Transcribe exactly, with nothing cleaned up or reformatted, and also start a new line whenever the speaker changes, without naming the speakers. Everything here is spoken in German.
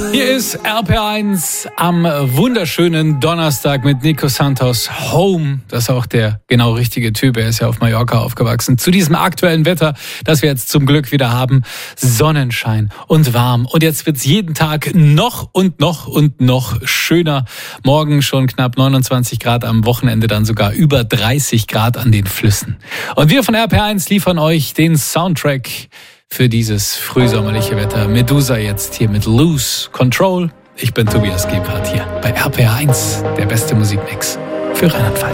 Hier ist R P R eins am wunderschönen Donnerstag mit Nico Santos. Home, das ist auch der genau richtige Typ. Er ist ja auf Mallorca aufgewachsen. Zu diesem aktuellen Wetter, das wir jetzt zum Glück wieder haben. Sonnenschein und warm. Und jetzt wird's jeden Tag noch und noch und noch schöner. Morgen schon knapp neunundzwanzig Grad, am Wochenende dann sogar über dreißig Grad an den Flüssen. Und wir von R P R eins liefern euch den Soundtrack für dieses frühsommerliche Wetter. Medusa jetzt hier mit Lose Control. Ich bin Tobias Gebhardt hier bei R P R eins, der beste Musikmix für Rheinland-Pfalz.